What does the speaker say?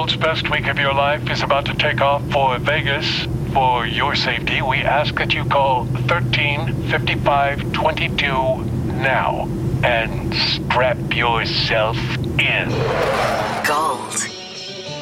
world's best week of your life is about to take off for Vegas. For your safety, we ask that you call 135522 now and strap yourself in. Gold.